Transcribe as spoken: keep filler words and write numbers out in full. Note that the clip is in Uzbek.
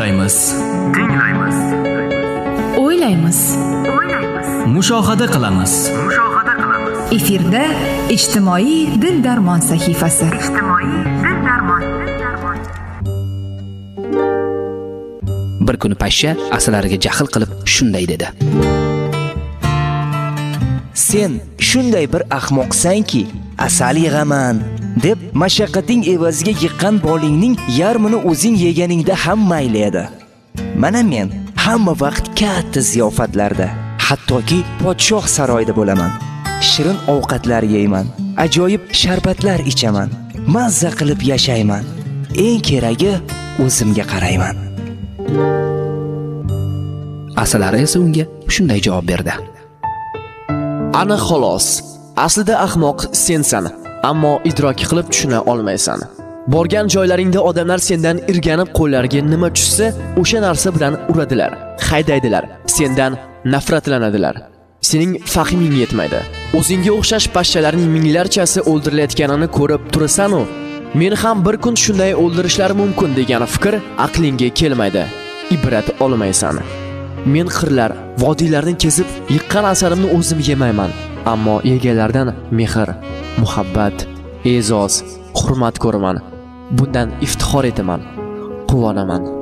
Tinglaymiz. Tinglaymiz. O'ylaymiz. O'ylaymiz. Mushohada qilamiz. Mushohada qilamiz. Efirda ijtimoiy dil darmon sahifasi. Ijtimoiy dil darmon. Bir kuni pashsha asalariga jahl qilib shunday dedi. Sen shunday bir ahmoqsanki, asal yig'aman deb mashaqqating evaziga yiqqan bolingning yarmini o'zing yeganingda ham mayli edi. Mana men hamma vaqt katta ziyofatlarda, hattoki podshoh saroyida bo'laman. Shirin ovqatlar yeyman, ajoyib sharbatlar ichaman, mazza qilib yashayman. Eng keragi o'zimga qarayman. Asalari esa unga shunday javob berdi. Ana xolos. Aslida ahmoq sensan, ammo idrok qilib tushuna olmaysan. Borgan joylaringda odamlar sendan irganib qo'llariga nima tushsa, o'sha narsa bilan uradilar, haydaydilar, sendan nafratlanadilar. Sening fahming yetmaydi. O'zingga o'xshash pashshalarning minglarchasi o'ldirilayotganini ko'rib turasan-u, men ham bir kun shunday o'ldirishlari mumkin degan fikr aqlingga kelmaydi. Ibrat olmaysan. Men qirlar, vodiylarni kezib, yiqqan asarimni o'zim yemayman, ammo egalaridan mehr, muhabbat, e'zoz, hurmat ko'raman. Bundan iftixor etaman, quvonaman.